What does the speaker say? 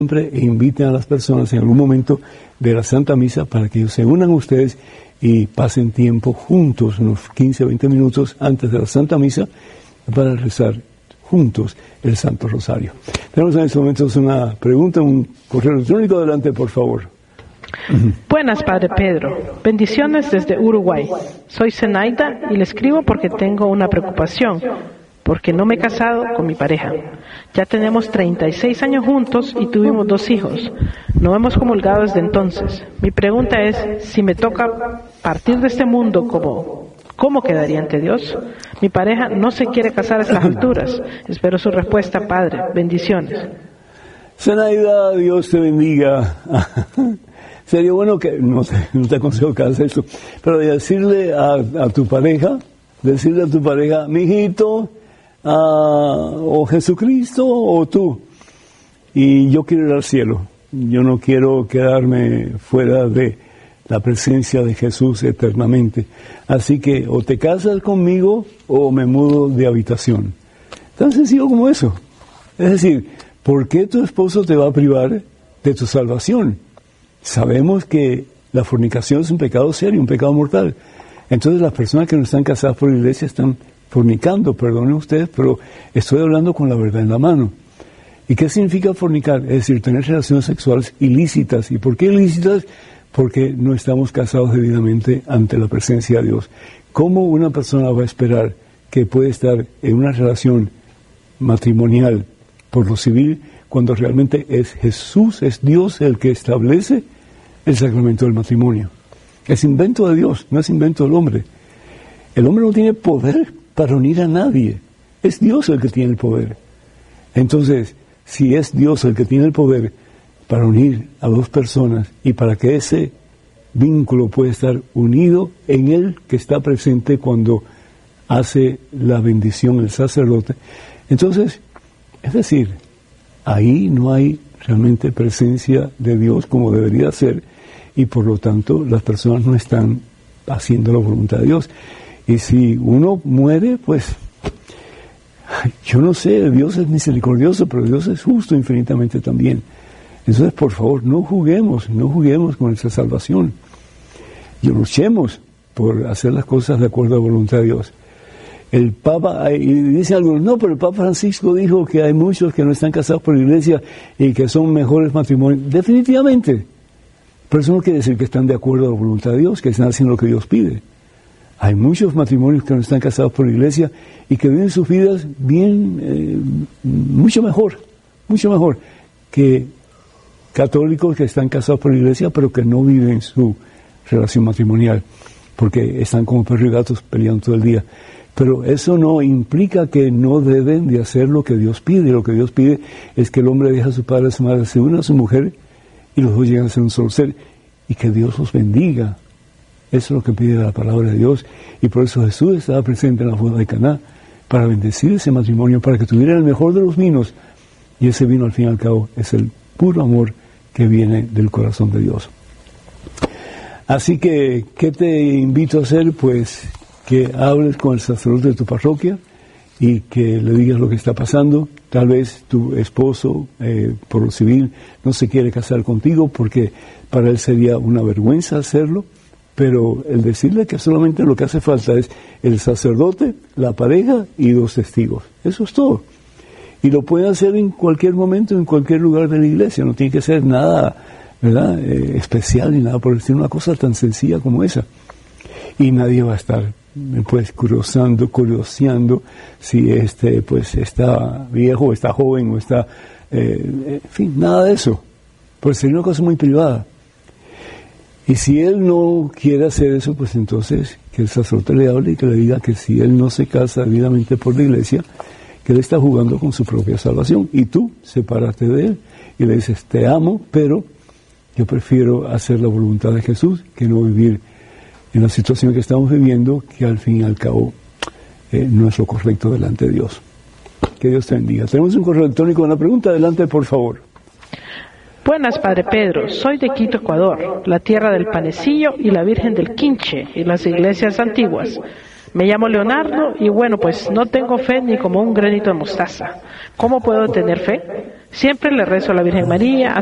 siempre inviten a las personas en algún momento de la Santa Misa para que ellos se unan a ustedes y pasen tiempo juntos, unos 15 o 20 minutos antes de la Santa Misa, para rezar juntos el Santo Rosario. Tenemos en estos momentos una pregunta, un correo electrónico. Adelante, por favor. Buenas, Padre Pedro. Bendiciones desde Uruguay. Soy Zenaida y le escribo porque tengo una preocupación, porque no me he casado con mi pareja. Ya tenemos 36 años juntos y tuvimos 2 hijos. No hemos comulgado desde entonces. Mi pregunta es, si me toca partir de este mundo, ¿cómo quedaría ante Dios? Mi pareja no se quiere casar a estas alturas. Espero su respuesta, Padre. Bendiciones. Zenaida, Dios te bendiga. Sería bueno que, no te aconsejo que hagas esto, pero decirle a tu pareja, mijito, o Jesucristo o tú, y yo quiero ir al cielo. Yo no quiero quedarme fuera de la presencia de Jesús eternamente. Así que o te casas conmigo o me mudo de habitación. Tan sencillo como eso. Es decir, ¿por qué tu esposo te va a privar de tu salvación? Sabemos que la fornicación es un pecado serio, un pecado mortal. Entonces las personas que no están casadas por la iglesia están fornicando, perdonen ustedes, pero estoy hablando con la verdad en la mano. ¿Y qué significa fornicar? Es decir, tener relaciones sexuales ilícitas. ¿Y por qué ilícitas? Porque no estamos casados debidamente ante la presencia de Dios. ¿Cómo una persona va a esperar que puede estar en una relación matrimonial por lo civil cuando realmente es Jesús, es Dios el que establece el sacramento del matrimonio? Es invento de Dios, no es invento del hombre. El hombre no tiene poder para unir a nadie. Es Dios el que tiene el poder. Entonces, si es Dios el que tiene el poder para unir a 2 personas y para que ese vínculo pueda estar unido en Él que está presente cuando hace la bendición el sacerdote, entonces, es decir, ahí no hay realmente presencia de Dios como debería ser, y por lo tanto las personas no están haciendo la voluntad de Dios. Y si uno muere, pues, yo no sé, Dios es misericordioso, pero Dios es justo infinitamente también. Entonces, por favor, no juguemos con nuestra salvación. Y luchemos por hacer las cosas de acuerdo a la voluntad de Dios. El Papa, y dicen algunos, no, pero el Papa Francisco dijo que hay muchos que no están casados por la iglesia y que son mejores matrimonios. Definitivamente. Pero eso no quiere decir que están de acuerdo a la voluntad de Dios, que están haciendo lo que Dios pide. Hay muchos matrimonios que no están casados por la iglesia y que viven sus vidas bien, mucho mejor que católicos que están casados por la iglesia pero que no viven su relación matrimonial, porque están como perros y gatos peleando todo el día. Pero eso no implica que no deben de hacer lo que Dios pide. Lo que Dios pide es que el hombre deje a su padre y a su madre, se une a su mujer y los dos llegan a ser un solo ser, y que Dios los bendiga. Eso es lo que pide la palabra de Dios, y por eso Jesús estaba presente en la boda de Caná, para bendecir ese matrimonio, para que tuvieran el mejor de los vinos, y ese vino al fin y al cabo es el puro amor que viene del corazón de Dios. Así que, ¿qué te invito a hacer? Pues que hables con el sacerdote de tu parroquia y que le digas lo que está pasando. Tal vez tu esposo, por lo civil, no se quiere casar contigo porque para él sería una vergüenza hacerlo, pero el decirle que solamente lo que hace falta es el sacerdote, la pareja y 2 testigos. Eso es todo. Y lo puede hacer en cualquier momento, en cualquier lugar de la iglesia. No tiene que ser nada, ¿verdad?, especial ni nada por el estilo, una cosa tan sencilla como esa. Y nadie va a estar, pues, curioseando si pues, está viejo, o está joven, o está, en fin, nada de eso. Pues sería una cosa muy privada. Y si él no quiere hacer eso, pues entonces que el sacerdote le hable y que le diga que si él no se casa debidamente por la iglesia, que él está jugando con su propia salvación. Y tú, sepárate de él y le dices, te amo, pero yo prefiero hacer la voluntad de Jesús que no vivir en la situación que estamos viviendo, que al fin y al cabo no es lo correcto delante de Dios. Que Dios te bendiga. Tenemos un correo electrónico en la pregunta. Adelante, por favor. Buenas, Padre Pedro. Soy de Quito, Ecuador, la tierra del panecillo y la Virgen del Quinche y las iglesias antiguas. Me llamo Leonardo y bueno, pues no tengo fe ni como un granito de mostaza. ¿Cómo puedo tener fe? Siempre le rezo a la Virgen María,